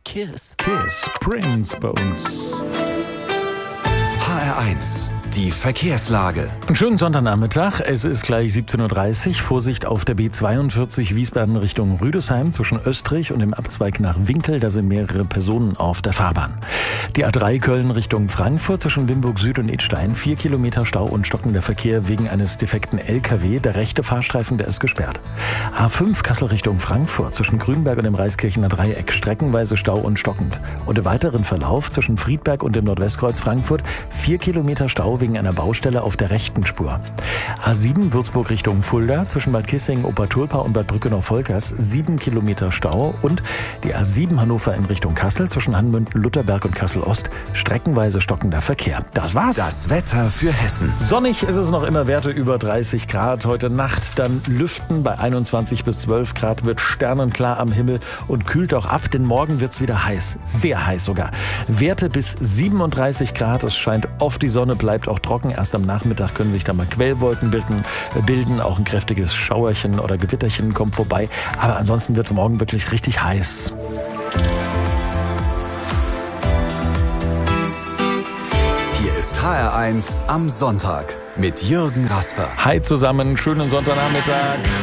Kiss. Kiss Prince bei uns. HR1, die Verkehrslage. Einen schönen Sonntagnachmittag. Es ist gleich 17.30 Uhr. Vorsicht auf der B42 Wiesbaden Richtung Rüdesheim zwischen Österreich und dem Abzweig nach Winkel. Da sind mehrere Personen auf der Fahrbahn. Die A3 Köln Richtung Frankfurt zwischen Limburg Süd und Idstein. 4 Kilometer Stau und stockender Verkehr wegen eines defekten LKW. Der rechte Fahrstreifen, der ist gesperrt. A5 Kassel Richtung Frankfurt zwischen Grünberg und dem Reiskirchener Dreieck. Streckenweise Stau und stockend. Und im weiteren Verlauf zwischen Friedberg und dem Nordwestkreuz Frankfurt 4 Kilometer Stau wegen einer Baustelle auf der rechten Spur. A7 Würzburg Richtung Fulda zwischen Bad Kissingen, Obertulpa und Bad Brückenau-Volkers 7 Kilometer Stau und die A7 Hannover in Richtung Kassel zwischen Hanmünden, Lutherberg und Kassel-Ost streckenweise stockender Verkehr. Das war's. Das Wetter für Hessen. Sonnig ist es noch immer, Werte über 30 Grad. Heute Nacht dann lüften bei 21 bis 12 Grad, wird sternenklar am Himmel und kühlt auch ab, denn morgen wird's wieder heiß. Sehr heiß sogar. Werte bis 37 Grad. Es scheint oft die Sonne, bleibt auch trocken. Erst am Nachmittag können sich da mal Quellwolken bilden. Auch ein kräftiges Schauerchen oder Gewitterchen kommt vorbei. Aber ansonsten wird morgen wirklich richtig heiß. Hier ist HR1 am Sonntag mit Jürgen Rasper. Hi zusammen, schönen Sonntagnachmittag.